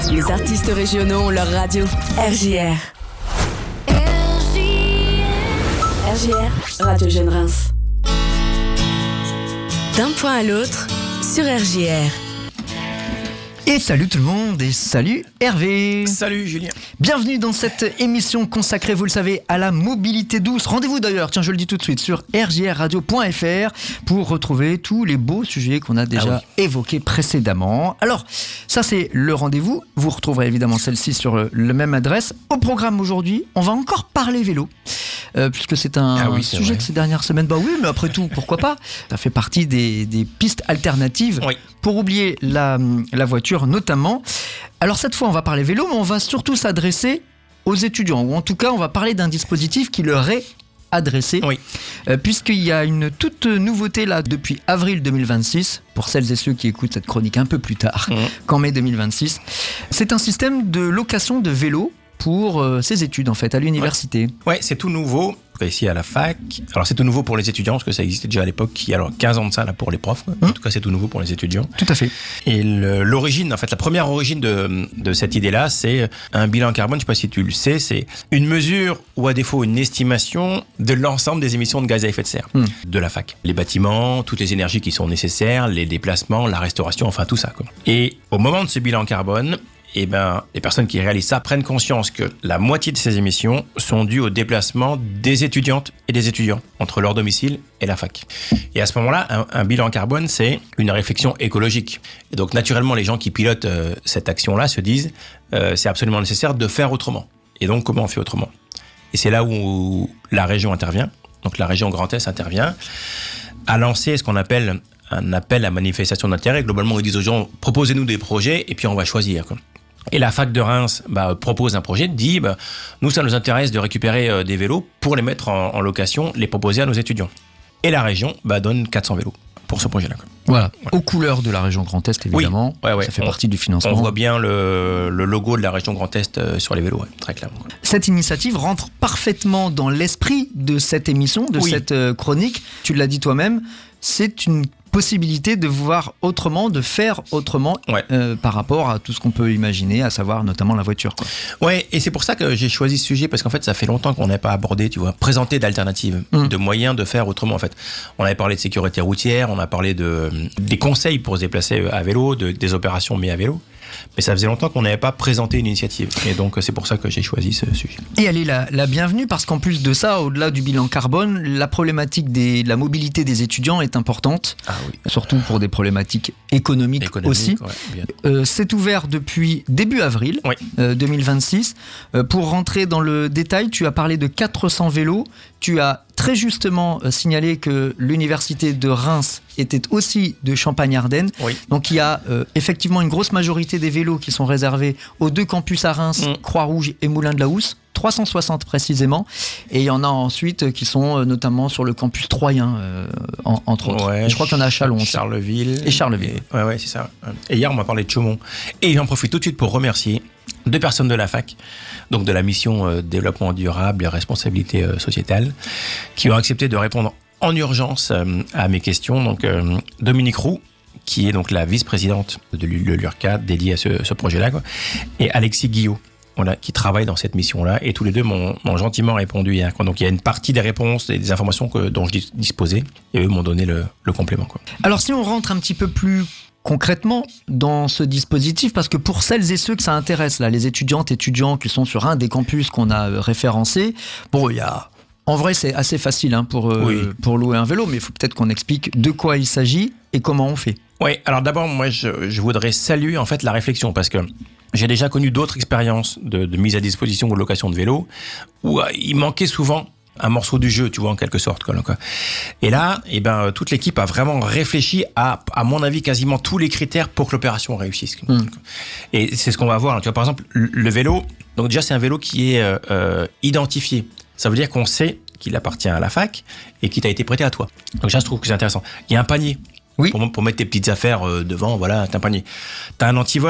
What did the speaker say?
Les artistes régionaux ont leur radio. RJR. RJR, Radio Jeune Reims. D'un point à l'autre, sur RJR. Et salut tout le monde et salut Hervé. Salut Julien. Bienvenue dans cette émission consacrée, vous le savez, à la mobilité douce. Rendez-vous d'ailleurs, tiens je le dis tout de suite, sur rjrradio.fr pour retrouver tous les beaux sujets qu'on a déjà évoqués précédemment. Alors, ça c'est le rendez-vous. Vous retrouverez évidemment celle-ci sur la même adresse. Au programme aujourd'hui, on va encore parler vélo. Puisque c'est un sujet de ces dernières semaines. Bah oui, mais après tout, pourquoi pas ? Ça fait partie des pistes alternatives pour oublier la voiture notamment. Alors cette fois, on va parler vélo, mais on va surtout s'adresser aux étudiants. Ou en tout cas, on va parler d'un dispositif qui leur est adressé. Puisqu'il y a une toute nouveauté là depuis avril 2026, pour celles et ceux qui écoutent cette chronique un peu plus tard, qu'en mai 2026. C'est un système de location de vélo pour ses études en fait à l'université. Ouais, c'est tout nouveau ici à la fac. Alors c'est tout nouveau pour les étudiants parce que ça existait déjà à l'époque. Alors 15 ans de ça là pour les profs. En tout cas c'est tout nouveau pour les étudiants. Tout à fait. Et l'origine, en fait la première origine de cette idée-là, c'est un bilan carbone. Je sais pas si tu le sais, c'est une mesure ou à défaut une estimation de l'ensemble des émissions de gaz à effet de serre de la fac. Les bâtiments, toutes les énergies qui sont nécessaires, les déplacements, la restauration, enfin tout ça quoi. Et au moment de ce bilan carbone, les personnes qui réalisent ça prennent conscience que la moitié de ces émissions sont dues au déplacement des étudiantes et des étudiants entre leur domicile et la fac. Et à ce moment-là, un bilan carbone, c'est une réflexion écologique. Et donc, naturellement, les gens qui pilotent cette action-là se disent c'est absolument nécessaire de faire autrement. Et donc, comment on fait autrement ? Et c'est là où la région intervient. Donc, la région Grand Est intervient à lancer ce qu'on appelle un appel à manifestation d'intérêt. Globalement, ils disent aux gens, proposez-nous des projets et puis on va choisir, quoi. Et la fac de Reims propose un projet, dit nous ça nous intéresse de récupérer des vélos pour les mettre en location, les proposer à nos étudiants. Et la région donne 400 vélos pour ce projet-là. Voilà, aux couleurs de la région Grand Est évidemment, ça fait partie du financement. On voit bien le logo de la région Grand Est sur les vélos, très clairement. Cette initiative rentre parfaitement dans l'esprit de cette émission, de cette chronique. Tu l'as dit toi-même, c'est une possibilité de voir autrement, de faire autrement par rapport à tout ce qu'on peut imaginer, à savoir notamment la voiture. Ouais, et c'est pour ça que j'ai choisi ce sujet, parce qu'en fait, ça fait longtemps qu'on n'a pas abordé, présenter d'alternatives, de moyens de faire autrement, en fait. On avait parlé de sécurité routière, on a parlé des conseils pour se déplacer à vélo, des opérations mises à vélo. Mais ça faisait longtemps qu'on n'avait pas présenté une initiative. Et donc, c'est pour ça que j'ai choisi ce sujet. Et elle est la bienvenue parce qu'en plus de ça, au-delà du bilan carbone, la problématique de la mobilité des étudiants est importante. Ah oui. Surtout pour des problématiques économiques aussi. C'est ouvert depuis début avril 2026. Pour rentrer dans le détail, tu as parlé de 400 vélos. Tu as très justement signalé que l'université de Reims était aussi de Champagne-Ardenne. Donc il y a effectivement une grosse majorité des vélos qui sont réservés aux deux campus à Reims, Croix-Rouge et Moulin de la Housse, 360 précisément. Et il y en a ensuite qui sont notamment sur le campus troyen, entre autres. Et je crois qu'il y en a à Châlons aussi. Charleville. Et Charleville. Ouais, c'est ça. Et hier, on m'a parlé de Chaumont. Et j'en profite tout de suite pour remercier deux personnes de la fac, donc de la mission développement durable et responsabilité sociétale, qui ont accepté de répondre en urgence à mes questions. Donc Dominique Roux, qui est donc la vice-présidente de l'URCA dédiée à ce projet-là, et Alexis Guillot, qui travaille dans cette mission-là, et tous les deux m'ont gentiment répondu hier. Donc il y a une partie des réponses et des informations dont je disposais, et eux m'ont donné le complément. Alors si on rentre un petit peu plus concrètement dans ce dispositif, parce que pour celles et ceux que ça intéresse, là, les étudiantes et étudiants qui sont sur un des campus qu'on a référencés, en vrai c'est assez facile pour louer un vélo, mais il faut peut-être qu'on explique de quoi il s'agit et comment on fait. Oui, alors d'abord moi je voudrais saluer en fait la réflexion, parce que j'ai déjà connu d'autres expériences de mise à disposition ou de location de vélo où il manquait souvent un morceau du jeu, en quelque sorte. Et là, toute l'équipe a vraiment réfléchi à mon avis, quasiment tous les critères pour que l'opération réussisse. Et c'est ce qu'on va voir. Par exemple, le vélo, donc déjà, c'est un vélo qui est identifié. Ça veut dire qu'on sait qu'il appartient à la fac et qu'il t'a été prêté à toi. Donc ça, je trouve que c'est intéressant. Il y a un panier. Pour mettre tes petites affaires devant, t'as un panier. T'as un antivol